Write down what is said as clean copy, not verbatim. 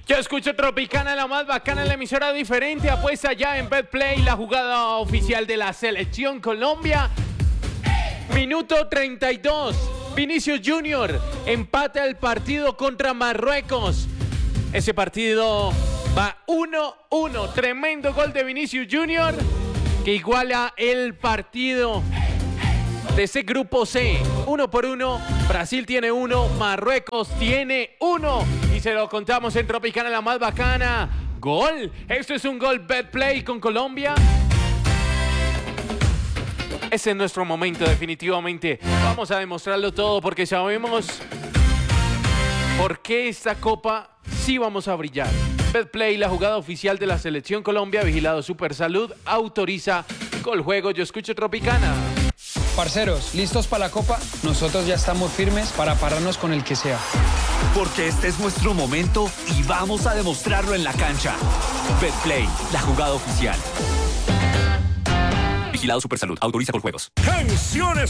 Yo escucho Tropicana, la más bacana, la emisora diferente. Apuesta ya en BetPlay, la jugada oficial de la Selección Colombia. Minuto 32. Vinicius Junior empata el partido contra Marruecos. Ese partido va 1-1. Tremendo gol de Vinicius Junior que iguala el partido de ese grupo C. 1-1. Brasil tiene 1, Marruecos tiene 1. Y se lo contamos en Tropicana, la más bacana. Gol. Esto es un gol BetPlay con Colombia. Ese es nuestro momento, definitivamente. Vamos a demostrarlo todo porque sabemos por qué esta copa sí vamos a brillar. BetPlay, la jugada oficial de la Selección Colombia, vigilado Supersalud, autoriza Coljuegos. Yo escucho Tropicana. Parceros, ¿listos para la copa? Nosotros ya estamos firmes para pararnos con el que sea. Porque este es nuestro momento y vamos a demostrarlo en la cancha. BetPlay, la jugada oficial. Vigilado Supersalud, autoriza Coljuegos. Canciones